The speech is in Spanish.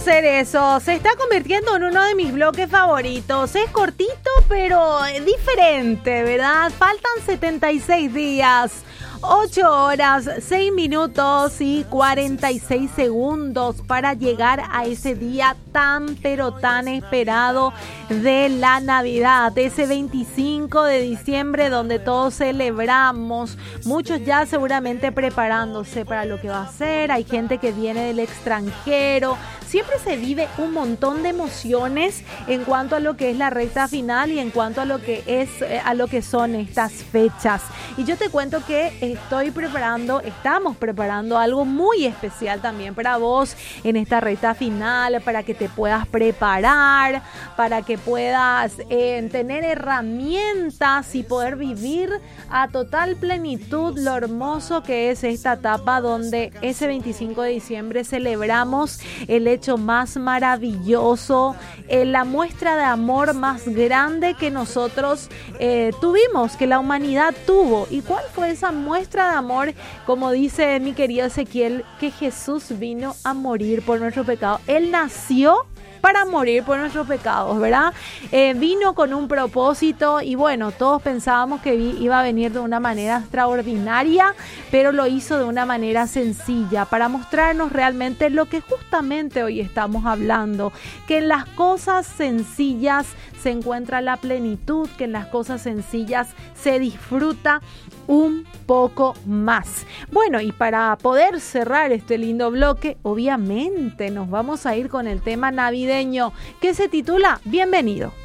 hacer eso. Se está convirtiendo en uno de mis bloques favoritos. Es cortito, pero diferente, ¿verdad? Faltan 76 días. 8 horas, 6 minutos y 46 segundos para llegar a ese día tan pero tan esperado de la Navidad, ese 25 de diciembre donde todos celebramos, muchos ya seguramente preparándose para lo que va a ser, hay gente que viene del extranjero, siempre se vive un montón de emociones en cuanto a lo que es la recta final y en cuanto a lo que es a lo que son estas fechas. Y yo te cuento que estamos preparando algo muy especial también para vos en esta recta final, para que te puedas preparar, para que puedas tener herramientas y poder vivir a total plenitud lo hermoso que es esta etapa donde ese 25 de diciembre celebramos el hecho más maravilloso, la muestra de amor más grande que nosotros tuvimos, que la humanidad tuvo. ¿Y cuál fue esa muestra de amor? Como dice mi querido Ezequiel, que Jesús vino a morir por nuestro pecado. Él nació para morir por nuestros pecados, ¿verdad? Vino con un propósito y bueno, todos pensábamos que iba a venir de una manera extraordinaria, pero lo hizo de una manera sencilla para mostrarnos realmente lo que justamente hoy estamos hablando, que en las cosas sencillas se encuentra la plenitud, que en las cosas sencillas se disfruta un poco más. Bueno, y para poder cerrar este lindo bloque, obviamente nos vamos a ir con el tema navideño que se titula Bienvenido.